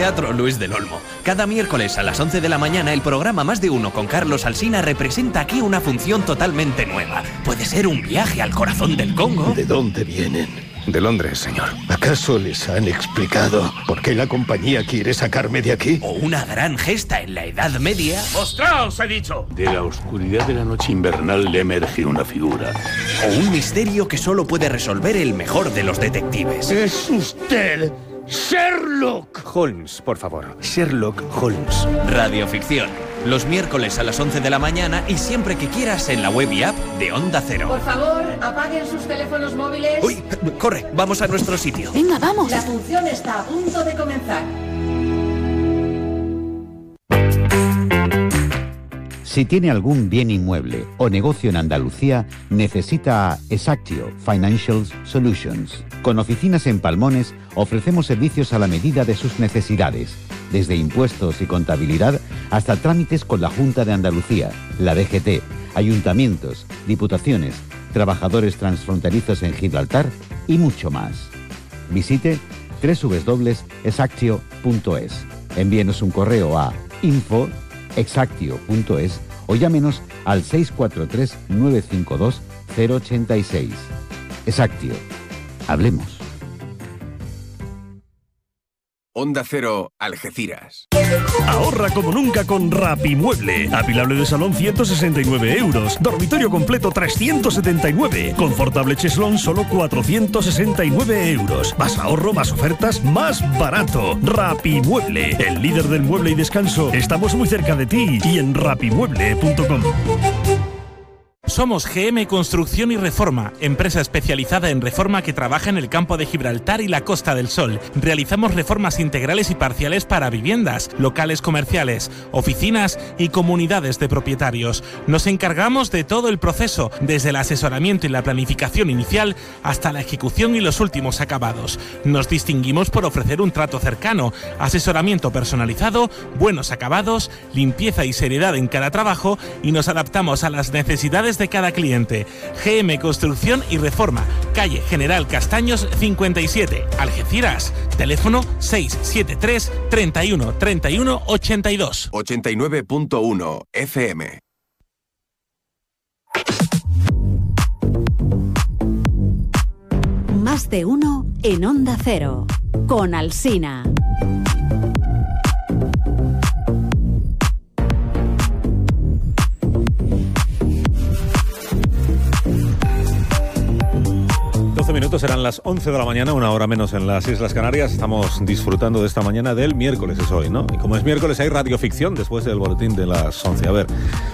Teatro Luis del Olmo. Cada miércoles a las 11 de la mañana el programa Más de Uno con Carlos Alsina representa aquí una función totalmente nueva. Puede ser un viaje al corazón del Congo. ¿De dónde vienen? De Londres, señor. ¿Acaso les han explicado por qué la compañía quiere sacarme de aquí? O una gran gesta en la Edad Media. ¡Mostraos, he dicho! De la oscuridad de la noche invernal le emerge una figura. O un misterio que solo puede resolver el mejor de los detectives. ¡Es usted Sherlock Holmes, por favor. Sherlock Holmes. Radioficción. Los miércoles a las 11 de la mañana y siempre que quieras en la web y app de Onda Cero. Por favor, apaguen sus teléfonos móviles. Uy, corre, vamos a nuestro sitio. Venga, vamos. La función está a punto de comenzar. Si tiene algún bien inmueble o negocio en Andalucía, necesita a Exactio Financial Solutions. Con oficinas en Palmones, ofrecemos servicios a la medida de sus necesidades, desde impuestos y contabilidad hasta trámites con la Junta de Andalucía, la DGT, ayuntamientos, diputaciones, trabajadores transfronterizos en Gibraltar y mucho más. Visite www.exactio.es. Envíenos un correo a info@exactio.es o llámenos al 643-952-086. Exactio. Hablemos. Onda Cero, Algeciras. Ahorra como nunca con Rapimueble. Apilable de salón 169 euros. Dormitorio completo 379. Confortable cheslón solo 469 euros. Más ahorro, más ofertas, más barato. Rapimueble, el líder del mueble y descanso. Estamos muy cerca de ti y en rapimueble.com. Somos GM Construcción y Reforma, empresa especializada en reforma que trabaja en el campo de Gibraltar y la Costa del Sol. Realizamos reformas integrales y parciales para viviendas, locales comerciales, oficinas y comunidades de propietarios. Nos encargamos de todo el proceso, desde el asesoramiento y la planificación inicial hasta la ejecución y los últimos acabados. Nos distinguimos por ofrecer un trato cercano, asesoramiento personalizado, buenos acabados, limpieza y seriedad en cada trabajo y nos adaptamos a las necesidades de cada cliente. GM Construcción y Reforma, calle General Castaños 57, Algeciras. Teléfono 673 31 31 82. 89.1 FM. Más de uno en Onda Cero, con Alsina. Minutos, serán las 11 de la mañana, una hora menos en las Islas Canarias. Estamos disfrutando de esta mañana del miércoles, es hoy, ¿no? Y como es miércoles hay radioficción después del boletín de las 11. A ver,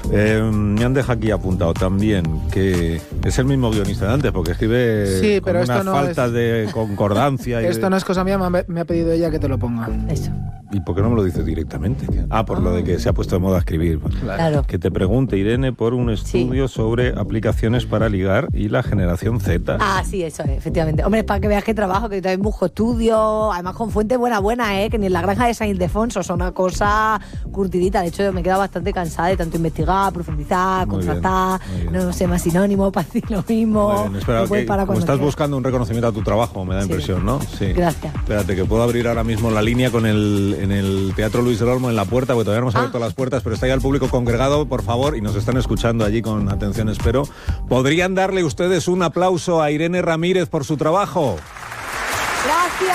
me han dejado aquí apuntado también que es el mismo guionista de antes, porque escribe sí, pero con esto unas no faltas es... de concordancia. Esto no es cosa mía, me ha pedido ella que te lo ponga. Eso. ¿Y por qué no me lo dices directamente? Por lo de que se ha puesto de moda escribir. Claro. Que te pregunte, Irene, por un estudio sobre aplicaciones para ligar y la generación Z. Ah, sí, eso es, efectivamente. Hombre, para que veas que trabajo, que yo también busco estudios, además con fuentes buena, que ni en la granja de San Ildefonso, son una cosa curtidita. De hecho, me he quedado bastante cansada de tanto investigar, profundizar, Muy contrastar, bien. no sé, más sinónimos, para decir lo mismo. Espera, que, como estás buscando un reconocimiento a tu trabajo, me da impresión, ¿no? Sí. Gracias. Espérate, que puedo abrir ahora mismo la línea con en el Teatro Luis del Olmo en la puerta, porque todavía no hemos abierto las puertas, pero está ya el público congregado, por favor, y nos están escuchando allí con atención, espero. ¿Podrían darle ustedes un aplauso a Irene Ramírez por su trabajo? ¡Gracias!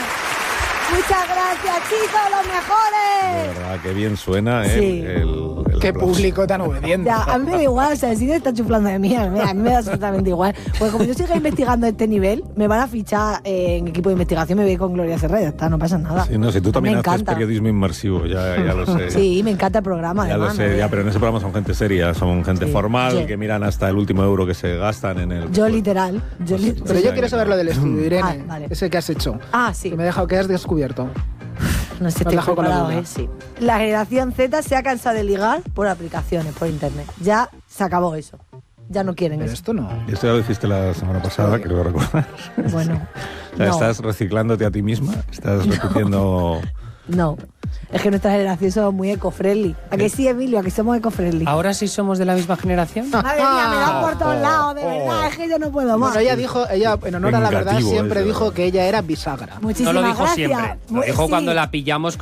Muchas gracias, chicos, los mejores. De verdad, qué bien suena Sí. el Qué aplauso. público tan obediente. Ya, a mí me da igual, o sea, el cine está chuflando de mí, a mí me da absolutamente igual. Porque como yo siga investigando a este nivel, me van a fichar en equipo de investigación, me voy con Gloria Serra, ya está, no pasa nada. Sí, no, si tú también Me haces encanta. periodismo inmersivo, ya lo sé. Sí, me encanta el programa, Ya además. lo sé, ya, pero en ese programa son gente seria, son gente formal, Sí. que miran hasta el último euro que se gastan en el... Yo literal. Pero yo quiero saber lo del estudio, Irene. Vale. Ese que has hecho. Sí. Que me he dejado que has descubierto. No sé, Me estoy has dejado con la preparado, duda. sí. La generación Z se ha cansado de ligar por aplicaciones, por internet. Ya se acabó eso. Ya no quieren eso. Esto no. Esto ya lo hiciste la semana pasada, creo que recuerdas. Bueno, O sea, no. ¿estás reciclándote a ti misma? ¿Estás repitiendo...? no. Es que nuestra generación somos muy eco-friendly. ¿A que sí, Emilio? ¿A que somos eco-friendly? ¿Ahora sí somos de la misma generación? Madre mía, me dan por todos lados, de verdad. Es que yo no puedo más. Bueno, ella en honor a la verdad Vengativo siempre ese, dijo que ella era bisagra. Muchísimas No lo dijo gracias. siempre. Lo dijo Sí. cuando la pillamos